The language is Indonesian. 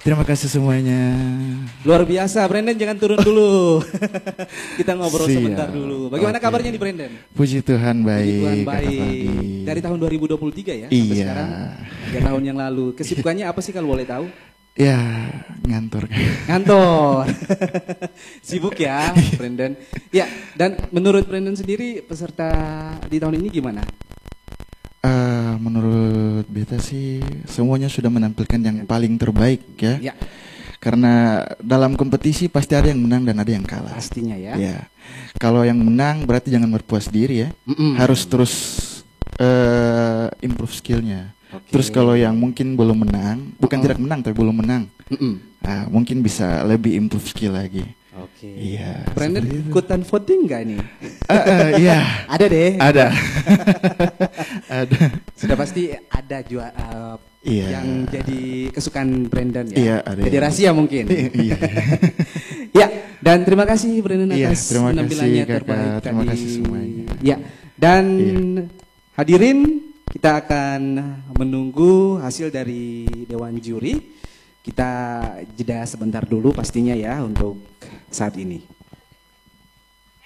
Terima kasih semuanya. Luar biasa, Brandon jangan turun dulu. Kita ngobrol Siap. sebentar dulu. Bagaimana kabarnya nih Brandon? Puji Tuhan baik. Puji Tuhan Kak baik. Fadi. Dari tahun 2023 ya sampai Iya. sekarang. 3 tahun yang lalu. Kesibukannya apa sih kalau boleh tahu? Ya, ngantor. Ngantor. Sibuk ya, Brandon. Ya, dan menurut Brandon sendiri peserta di tahun ini gimana? Menurut beta sih semuanya sudah menampilkan yang paling terbaik ya. Ya, Karena dalam kompetisi pasti ada yang menang dan ada yang kalah. pastinya ya. Ya. Kalau yang menang berarti jangan berpuas diri ya. Harus terus improve skillnya. Oke. Terus kalau yang mungkin belum menang, bukan tidak menang tapi belum menang, mungkin bisa lebih improve skill lagi. Oke. Iya. Brandon seperti itu. ikutan voting nggak nih? Iya. Ada deh. Ada. Ada. Sudah pasti ada Iya. yang jadi kesukaan Brandon ya. Iya, ada Jadi yang- rahasia mungkin. Iya. Ya, dan terima kasih Brandon Iya, atas terima kasih, penampilannya Kakak. terbaik Terima tadi. kasih semuanya. Ya, dan Iya. hadirin kita akan menunggu hasil dari Dewan Juri. Kita jeda sebentar dulu pastinya ya untuk saat ini.